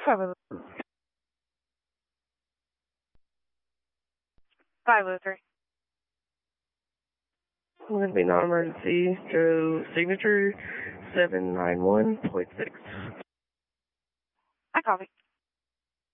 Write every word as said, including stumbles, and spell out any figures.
five oh three. Would be non-emergency. Joe signature seven nine one point six. I copy.